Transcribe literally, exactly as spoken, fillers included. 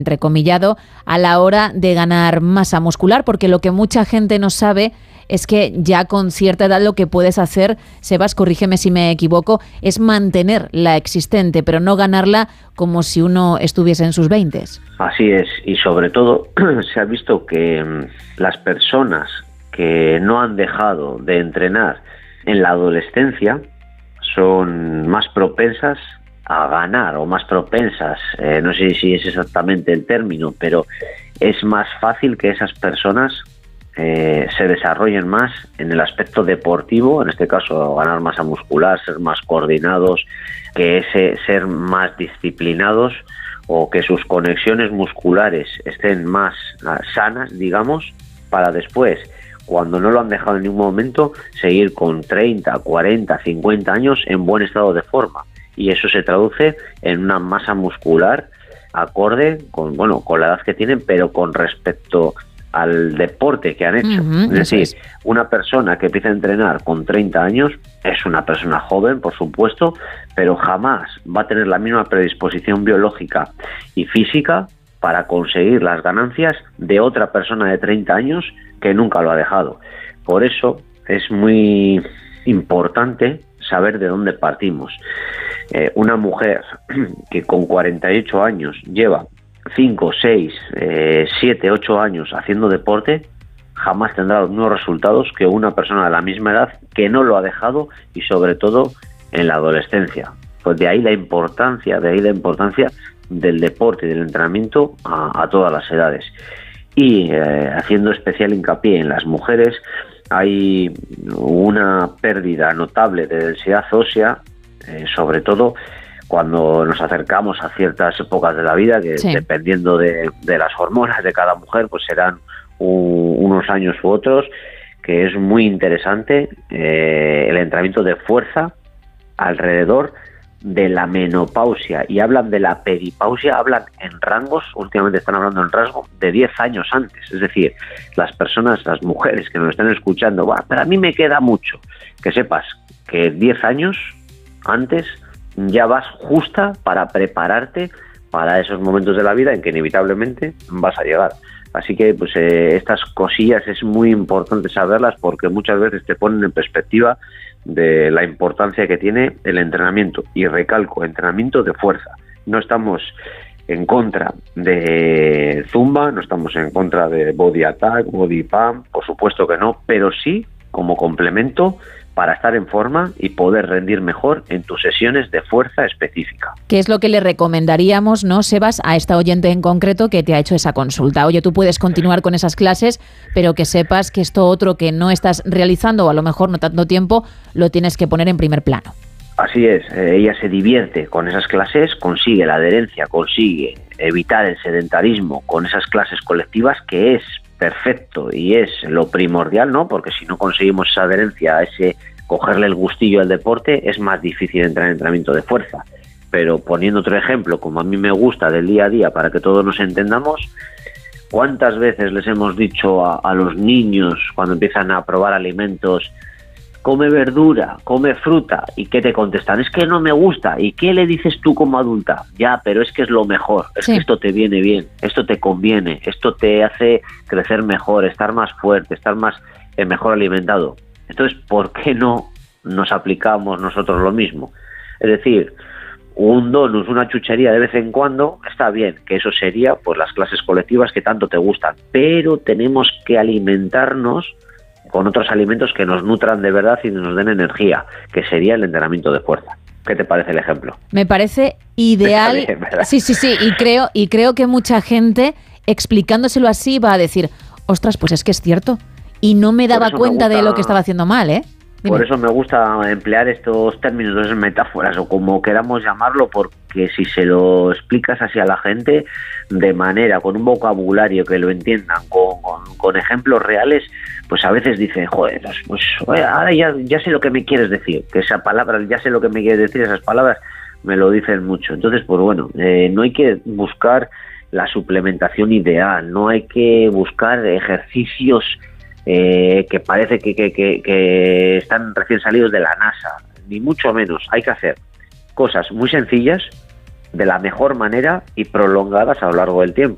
entrecomillado, a la hora de ganar masa muscular, porque lo que mucha gente no sabe es que ya con cierta edad lo que puedes hacer, Sebas, corrígeme si me equivoco, es mantener la existente, pero no ganarla como si uno estuviese en sus veintes. Así es, y sobre todo se ha visto que las personas que no han dejado de entrenar en la adolescencia son más propensas a ganar o más propensas, eh, no sé si es exactamente el término, pero es más fácil que esas personas eh, se desarrollen más en el aspecto deportivo, en este caso ganar masa muscular, ser más coordinados, que ese ser más disciplinados o que sus conexiones musculares estén más uh, sanas, digamos, para después, cuando no lo han dejado en ningún momento, seguir con treinta, cuarenta, cincuenta años en buen estado de forma. Y eso se traduce en una masa muscular acorde con, bueno, con la edad que tienen, pero con respecto al deporte que han hecho. Uh-huh, es decir, es. Una persona que empieza a entrenar con treinta años es una persona joven, por supuesto, pero jamás va a tener la misma predisposición biológica y física para conseguir las ganancias de otra persona de treinta años que nunca lo ha dejado. Por eso es muy importante saber de dónde partimos. Eh, una mujer que con cuarenta y ocho años lleva cinco, seis, siete, ocho años haciendo deporte, jamás tendrá los mismos resultados que una persona de la misma edad que no lo ha dejado, y sobre todo en la adolescencia. Pues de ahí la importancia, de ahí la importancia del deporte y del entrenamiento a, a todas las edades. Y eh, haciendo especial hincapié en las mujeres, hay una pérdida notable de densidad ósea, eh, sobre todo cuando nos acercamos a ciertas épocas de la vida, que sí, dependiendo de, de las hormonas de cada mujer, pues serán un, unos años u otros, que es muy interesante eh, el entrenamiento de fuerza alrededor de la menopausia, y hablan de la peripausia, hablan en rangos, últimamente están hablando en rango de diez años antes. Es decir, las personas, las mujeres que nos están escuchando, bah, pero a mí me queda mucho, que sepas que diez años antes ya vas justa para prepararte para esos momentos de la vida en que inevitablemente vas a llegar. Así que pues eh, estas cosillas es muy importante saberlas, porque muchas veces te ponen en perspectiva de la importancia que tiene el entrenamiento. Y recalco, entrenamiento de fuerza. No estamos en contra de Zumba, no estamos en contra de Body Attack, Body Pump, por supuesto que no, pero sí como complemento para estar en forma y poder rendir mejor en tus sesiones de fuerza específica. ¿Qué es lo que le recomendaríamos, no, Sebas, a esta oyente en concreto que te ha hecho esa consulta? Oye, tú puedes continuar con esas clases, pero que sepas que esto otro que no estás realizando, o a lo mejor no tanto tiempo, lo tienes que poner en primer plano. Así es, eh, ella se divierte con esas clases, consigue la adherencia, consigue evitar el sedentarismo con esas clases colectivas, que es perfecto y es lo primordial, ¿no? Porque si no conseguimos esa adherencia, ese cogerle el gustillo al deporte, es más difícil entrar en entrenamiento de fuerza. Pero poniendo otro ejemplo, como a mí me gusta del día a día, para que todos nos entendamos, ¿cuántas veces les hemos dicho a, a los niños cuando empiezan a probar alimentos: come verdura, come fruta? ¿Y qué te contestan? Es que no me gusta. ¿Y qué le dices tú como adulta? Ya, pero es que es lo mejor, es sí. que esto te viene bien, esto te conviene, esto te hace crecer mejor, estar más fuerte, estar más eh, mejor alimentado. Entonces, ¿por qué no nos aplicamos nosotros lo mismo? Es decir, un donus, una chuchería de vez en cuando, está bien, que eso sería pues las clases colectivas que tanto te gustan, pero tenemos que alimentarnos con otros alimentos que nos nutran de verdad y nos den energía, que sería el entrenamiento de fuerza. ¿Qué te parece el ejemplo? Me parece ideal. Bien, sí, sí, sí, y creo, y creo que mucha gente, explicándoselo así, va a decir: ostras, pues es que es cierto, y no me daba cuenta me gusta, de lo que estaba haciendo mal, ¿eh? Dime. Por eso me gusta emplear estos términos, esas metáforas, o como queramos llamarlo, porque si se lo explicas así a la gente de manera, con un vocabulario que lo entiendan, con, con, con ejemplos reales, pues a veces dicen: joder, pues ahora ya, ya sé lo que me quieres decir, que esa palabra, ya sé lo que me quieres decir, esas palabras me lo dicen mucho. Entonces, pues bueno, eh, no hay que buscar la suplementación ideal, no hay que buscar ejercicios Eh, que parece que, que, que, que están recién salidos de la NASA, ni mucho menos. Hay que hacer cosas muy sencillas de la mejor manera y prolongadas a lo largo del tiempo.